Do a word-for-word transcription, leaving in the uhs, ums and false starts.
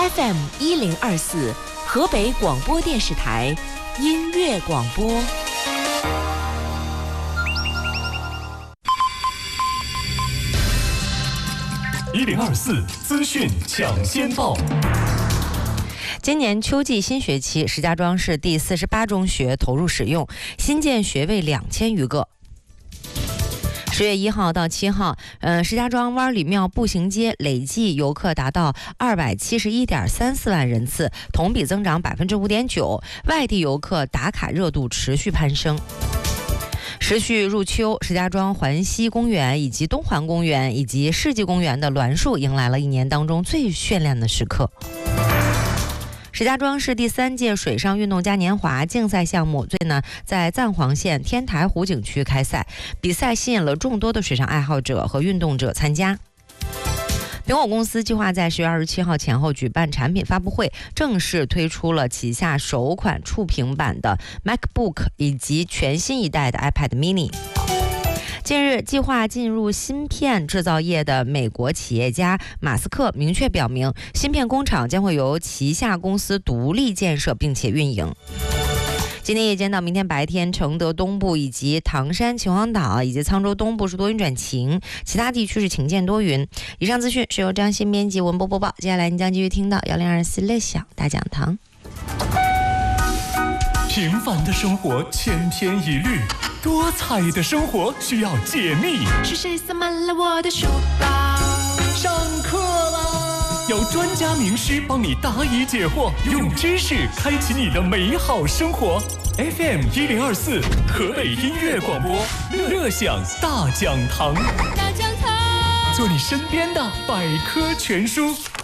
F M 一零二四，河北广播电视台音乐广播。 一零二四资讯抢先报。 今年秋季新学期，石家庄市第四十八中学投入使用，新建学位两千余个。十月一号到七号，呃，石家庄湾里庙步行街累计游客达到二百七十一点三四万人次，同比增长百分之五点九。外地游客打卡热度持续攀升。持续入秋，石家庄环西公园以及东环公园以及世纪公园的栾树迎来了一年当中最绚烂的时刻。石家庄市第三届水上运动嘉年华竞赛项目最呢在赞皇县天台湖景区开赛，比赛吸引了众多的水上爱好者和运动者参加。苹果公司计划在十月二十七号前后举办产品发布会，正式推出了旗下首款触屏版的 MacBook 以及全新一代的 iPad mini。近日，计划进入芯片制造业的美国企业家马斯克明确表明，芯片工厂将会由旗下公司独立建设并且运营。今天夜间到明天白天，承德东部以及唐山、秦皇岛以及沧州东部是多云转晴，其他地区是晴间多云。以上资讯是由张鑫编辑文播播报。接下来您将继续听到幺零二四乐享大讲堂。 平凡的生活千篇一律，多彩的生活需要解密。 是谁塞满了我的书包？ 上课啦！有专家名师帮你答疑解惑，用知识开启你的美好生活。F M 一零二四，河北音乐广播，乐享大讲堂。 大讲堂， 做你身边的百科全书。